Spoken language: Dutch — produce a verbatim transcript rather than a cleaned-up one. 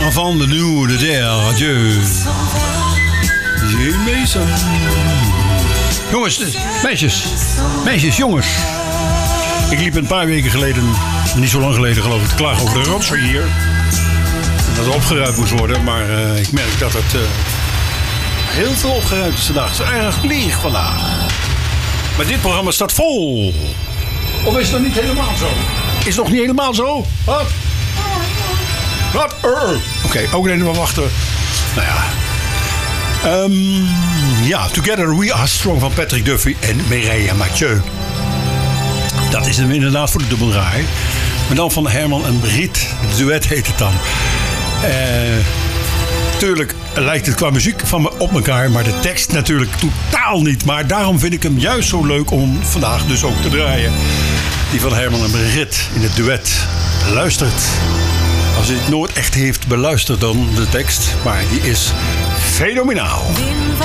Enfant de nous, de der, adieu. Jane Mason. Jongens, meisjes, meisjes, jongens. Ik liep een paar weken geleden, niet zo lang geleden geloof ik, te klagen over de rotzooi hier. Dat er opgeruimd moest worden, maar uh, ik merk dat het uh, heel veel opgeruimd is vandaag. Het is erg leeg vandaag. Maar dit programma staat vol. Of is het nog niet helemaal zo? Is het nog niet helemaal zo? Wat? Wat? Uh. Oké, okay, ook even maar wachten. Nou ja. Um, ja, Together We Are Strong van Patrick Duffy en Mireille Mathieu. Dat is hem inderdaad voor de dubbeldraai. Maar dan van Herman en Briet. Het duet heet het dan. Uh, tuurlijk lijkt het qua muziek van me op elkaar. Maar de tekst natuurlijk totaal niet. Maar daarom vind ik hem juist zo leuk om vandaag dus ook te draaien. Die van Herman en Briet in het duet. Luistert. Als u het nooit echt heeft beluisterd dan de tekst. Maar die is fenomenaal.